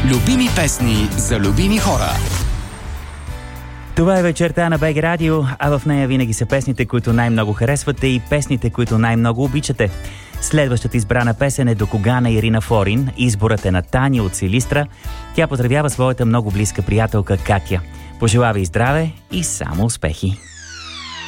Любими песни за любими хора. Това е вечерта на БГ Радио, а в нея винаги са песните, които най-много харесвате и песните, които най-много обичате. Следващата избрана песен е "До кога" на Ирина Форин. Изборът е на Таня от Силистра. Тя поздравява своята много близка приятелка Катя. Пожелава и здраве и само успехи!